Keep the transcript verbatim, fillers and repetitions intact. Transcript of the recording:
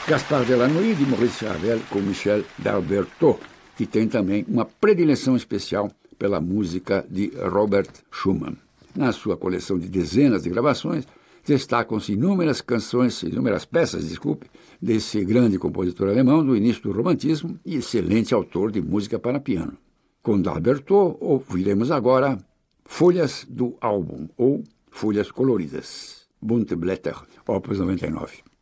Gaspard Delanoë, de Maurice Ravel, com Michel d'Alberto, que tem também uma predileção especial pela música de Robert Schumann. Na sua coleção de dezenas de gravações, destacam-se inúmeras canções, inúmeras peças, desculpe, desse grande compositor alemão do início do romantismo e excelente autor de música para piano. Com d'Alberto, ouviremos agora Folhas do Álbum, ou Folhas Coloridas, Bunte Blätter, opus noventa e nove.